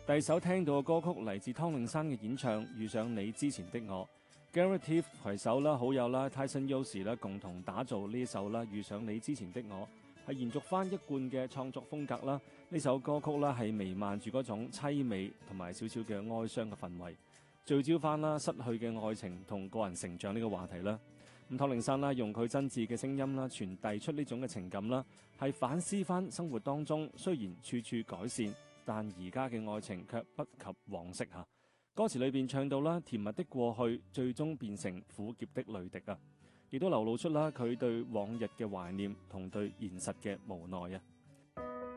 第首聽到嘅歌曲嚟自湯令山嘅演唱《遇上你之前的我》，Gary Tiff 攜手啦好友啦 Tyson Yoshi 啦共同打造呢首啦《遇上你之前的我》，係延續翻一貫嘅創作風格啦。呢首歌曲啦係彌漫住嗰種凄美同埋少少嘅哀傷嘅氛圍，聚焦翻啦失去嘅愛情同個人成長呢個話題啦。咁湯令山啦用佢真摯嘅聲音啦傳遞出呢種嘅情感啦，係反思翻生活當中雖然處處改善，但而家嘅愛情卻不及往昔嚇。歌詞裏邊唱到啦，甜蜜的過去最終變成苦澀的淚滴啊，亦都流露出啦佢對往日嘅懷念同對現實嘅無奈啊。